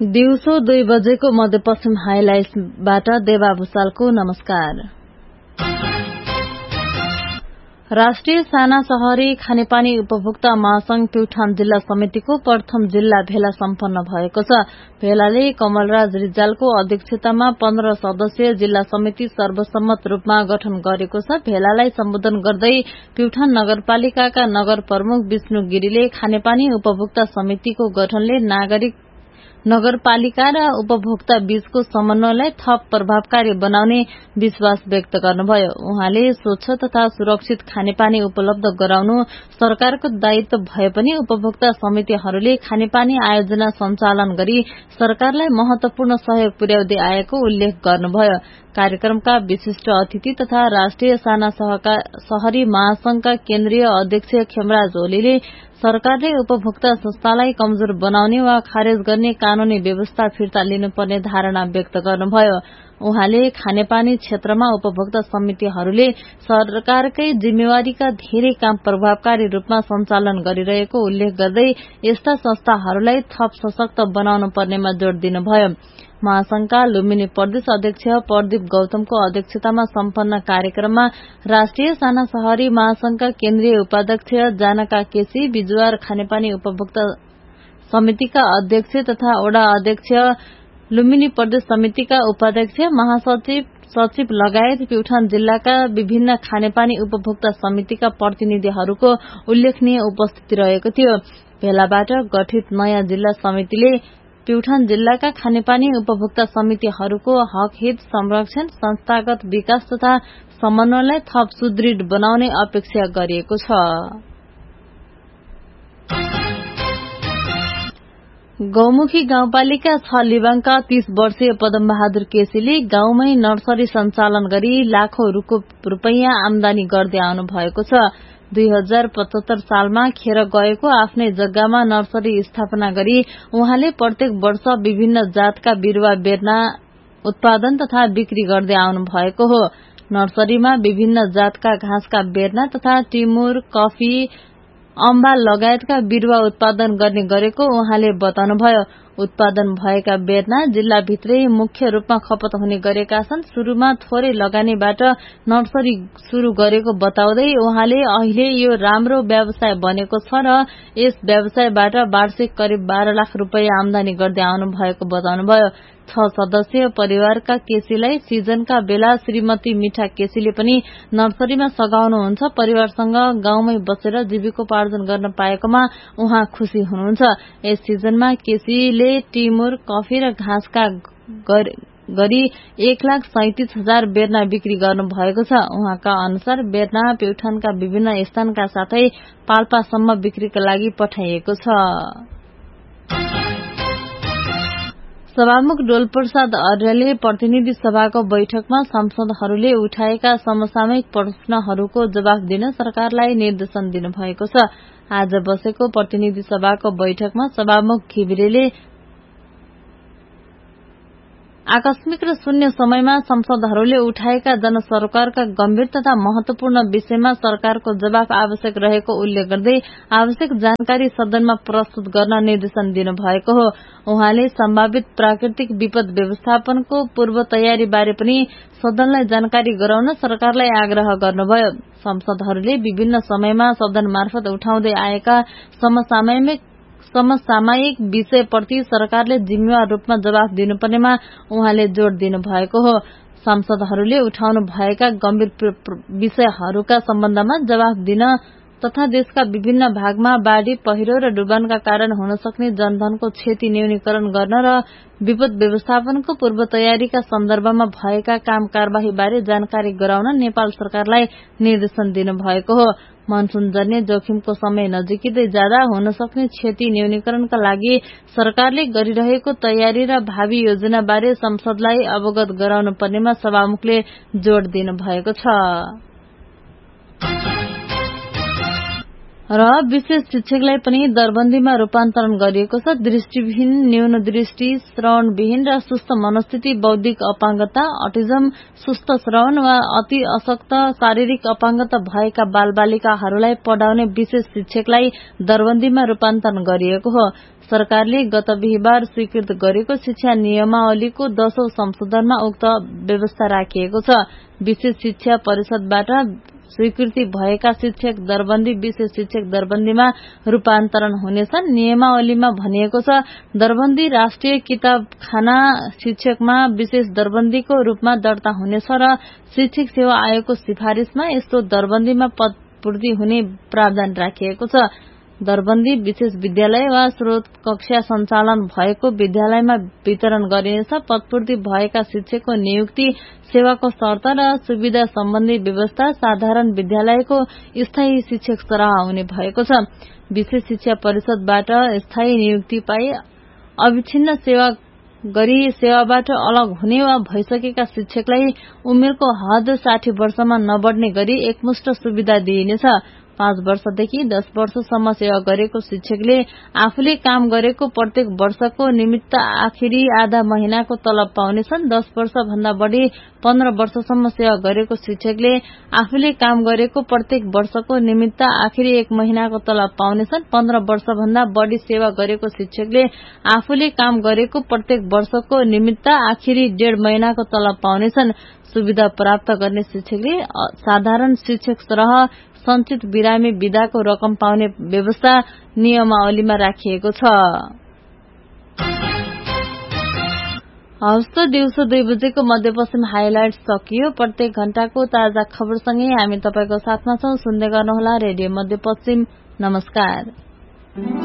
दिउँसो 2 बजेको मध्यपश्चिम हाइलाइट्सबाट देवा भुसालको नमस्कार। राष्ट्रिय साना शहरी खानेपानी उपभोक्ता महासंघ प्युठान जिल्ला समितिको प्रथम जिल्ला भेला सम्पन्न भएको छ। भेलाले कमलराज रिजालको अध्यक्षतामा 15 सदस्यीय जिल्ला समिति सर्वसम्मत रूपमा गठन गरेको छ। भेलालाई सम्बोधन गर्दै प्युठान नगरपालिकाका नगर प्रमुख विष्णु गिरीले खानेपानी उपभोक्ता समितिको गठनले नगरपालिका र उपभोक्ता बीचको समन्वयलाई थप प्रभावकारी बनाउने विश्वास व्यक्त गर्नुभयो। उहाँले स्वच्छ तथा सुरक्षित खानेपानी उपलब्ध गराउनु सरकारको दायित्व भए पनि उपभोक्ता समितिहरूले खानेपानी आयोजना सञ्चालन गरी सरकारलाई महत्वपूर्ण सहयोग पुर्याउँदै आएको उल्लेख गर्नुभयो। कार्यक्रमका विशिष्ट अतिथि तथा राष्ट्रिय साना शहरी महासंघका केन्द्रीय अध्यक्ष खेमराज ओलीले सरकारले उपभोक्ता संस्थालाई कमजोर बनाउने वा खारेज गर्ने कानूनी व्यवस्था फिर्ता लिनुपर्ने धारणा व्यक्त गर्नुभयो। उहाँले खानेपानी क्षेत्रमा उपभोक्ता समितिहरूले सरकारकै जिम्मेवारीका धेरै काम प्रभावकारी रूपमा सञ्चालन गरिरहेको उल्लेख गर्दै यस्ता संस्थाहरूलाई थप सशक्त बनाउनु पर्नेमा जोड़ दिनुभयो। महासंघका लुम्बिनी प्रदेश अध्यक्ष प्रदीप गौतमको अध्यक्षतामा सम्पन्न कार्यक्रममा राष्ट्रिय साना शहरी महासंघका केन्द्रीय उपाध्यक्ष जानका केसी, बिजुवार खानेपानी उपभोक्ता समितिका अध्यक्ष तथा वडा अध्यक्ष, लुम्बिनी प्रदेश समितिका उपाध्यक्ष, महासचिव, सचिव लगायत प्युठान जिल्लाका विभिन्न खानेपानी उपभोक्ता समितिका प्रतिनिधिहरूको उल्लेखनीय उपस्थिति रहेको थियो। भेलाबाट गठित नयाँ जिल्ला समितिले प्युठान जिल्लाका खानेपानी उपभोक्ता समितिहरूको हक हित संरक्षण, संस्थागत विकास तथा समन्वयलाई थप सुदृढ़ बनाउने अपेक्षा गरिएको छ। गौमुखी गाउँपालिका 6 लिबाङका 30 वर्षीय पदमबहादुर केसीले गाउँमै नर्सरी सञ्चालन गरी लाखौं रुपैयाँ आमदानी गर्दै आउनु भएको छ। 2075 सालमा खेर गएको आफ्नै जग्गामा नर्सरी स्थापना गरी उहाँले प्रत्येक वर्ष विभिन्न जातका बिरुवा बेर्ना, उत्पादन तथा बिक्री गर्दै आउनु भएको हो। नर्सरीमा विभिन्न जातका घाँसका बेर्ना तथा टिमुर, कफी, अम्बा लगायतका बिरुवा उत्पादन गर्ने गरेको उहाँले बताउनुभयो। उत्पादन भएका बेर्ना जिल्लाभित्रै मुख्य रूपमा खपत हुने गरेका छन्। शुरूमा थोरै लगानीबाट नर्सरी शुरू गरेको बताउँदै उहाँले अहिले यो राम्रो व्यवसाय बनेको छ र यस व्यवसायबाट वार्षिक करिब 12 लाख रुपैयाँ आमदानी गर्दै आउनु भएको बताउनुभयो। 6 सदस्यीय परिवारका केसीलाई सिजनका बेला श्रीमती मिठा केसीले पनि नर्सरीमा सघाउनुहुन्छ। परिवारसँग गाउँमै बसेर जीविकोपार्जन गर्न पाएकोमा उहाँ खुशी हुनुहुन्छ। यस सिजनमा केसीले टिमुर, कफी र घाँसका गरी 1,37,000 बेर्ना बिक्री गर्नु भएको छ। उहाँका अनुसार बेर्ना प्युठानका विभिन्न स्थानका साथै पाल्पासम्म बिक्रीका लागि पठाइएको छ। सभामुख डोलप्रसाद आर्यले प्रतिनिधि सभाको बैठकमा सांसदहरूले उठाएका समसामयिक प्रश्नहरूको जवाफ दिन सरकारलाई निर्देशन दिनुभएको छ। आज बसेको प्रतिनिधि सभाको बैठकमा सभामुख घिमिरेले आकस्मिक र शून्य समयमा सांसदहरूले उठाएका जनसरोकारका गम्भीर तथा महत्वपूर्ण विषयमा सरकारको जवाफ आवश्यक रहेको उल्लेख गर्दै आवश्यक जानकारी सदनमा प्रस्तुत गर्न निर्देशन दिनुभएको हो। उहाँले सम्भावित प्राकृतिक विपद व्यवस्थापनको पूर्व तयारी बारे पनि सदनलाई जानकारी गराउन सरकारलाई आग्रह गर्नुभयो। सांसदहरूले विभिन्न समयमा सदन मार्फत उठाउँदै आएका समसामयिक विषयप्रति सरकारले जिम्मेवार रूपमा जवाफ दिनुपर्नेमा उहाँले जोड़ दिनुभएको हो। सांसदहरूले उठाउनु भएका गम्भीर विषयहरूका सम्बन्धमा जवाफ दिन तथा देशका विभिन्न भागमा बाढ़ी, पहिरो र डुबानका कारण हुन सक्ने जनधनको क्षति न्यूनीकरण गर्न र विपद व्यवस्थापनको पूर्व तयारीका सन्दर्भमा भएका काम कारबाही बारे जानकारी गराउन नेपाल सरकारलाई निर्देशन दिनुभएको हो। मनसूनजन्य जोखिमको समय नजिकिँदै जाँदा हुन सक्ने क्षति न्यूनीकरणका लागि सरकारले गरिरहेको तयारी र भावी योजना बारे संसदलाई अवगत गराउनु पर्नेमा सभामुखले जोड़ दिनुभएको छ। र विशेष शिक्षकलाई पनि दरबन्दीमा रूपान्तरण गरिएको छ। दृष्टिविहीन, न्यून दृष्टि, श्रवणविहीन र सुस्त मनस्थिति, बौद्धिक अपाङ्गता, अटिजम, सुस्त श्रवण वा अति अशक्त शारीरिक अपाङ्गता भएका बालबालिकाहरूलाई पढाउने विशेष शिक्षकलाई दरबन्दीमा रूपान्तरण गरिएको हो। सरकारले गत बिहीबार स्वीकृत गरेको शिक्षा नियमावलीको 10औं संशोधनमा उक्त व्यवस्था राखिएको छ। विशेष शिक्षा परिषदबाट स्वीकृति भएका शिक्षक दरबन्दी विशेष शिक्षक दरबन्दीमा रूपान्तरण हुनेछन्। नियमावलीमा भनिएको छ, दरबन्दी राष्ट्रिय किताबखाना शिक्षकमा विशेष दरबन्दीको रूपमा दर्ता हुनेछ र शिक्षक सेवा आयोगको सिफारिशमा यस्तो दरबन्दीमा पदपूर्ति हुने प्रावधान राखिएको छ। दरबन्दी विशेष विद्यालय वा स्रोत कक्षा सञ्चालन भएको विद्यालयमा वितरण गरिनेछ। पदपूर्ति भएका शिक्षकको नियुक्ति, सेवाको शर्त र सुविधा सम्बन्धी व्यवस्था साधारण विद्यालयको स्थायी शिक्षक सरह हुने भएको छ। विशेष शिक्षा परिषदबाट स्थायी नियुक्ति पाई अविच्छिन्न सेवा गरी सेवाबाट अलग हुने वा भइसकेका शिक्षकलाई उमेरको हद 60 वर्षमा नबढ्ने गरी एकमुष्ट सुविधा दिइनेछ। 5 वर्षदेखि 10 वर्षसम्म सेवा गरेको शिक्षकले आफूले काम गरेको प्रत्येक वर्षको निमित्त आखिरी आधा महिनाको तलब पाउनेछन्। 10 वर्ष भन्दा बढ़ी 15 वर्षसम्म सेवा गरेको शिक्षकले आफूले काम गरेको प्रत्येक वर्षको निमित्त आखिरी 1 महिनाको तलब पाउनेछन्। 15 वर्ष भन्दा बढ़ी सेवा गरेको शिक्षकले आफूले काम गरेको प्रत्येक वर्षको निमित्त आखिरी 1.5 महिनाको तलब पाउनेछन्। सुविधा प्राप्त गर्ने शिक्षकले साधारण शिक्षक सरह संचित बिरामी विदाको रकम पाउने व्यवस्था नियमावलीमा राखिएको छ। हवस् त दिउँसो 2 बजेको मध्यपश्चिम हाइलाइट सकियो। प्रत्येक घण्टाको ताजा खबरसँगै हामी तपाईको साथमा छौं। सुन्दै गर्नुहोला रेडियो मध्यपश्चिम। नमस्कार।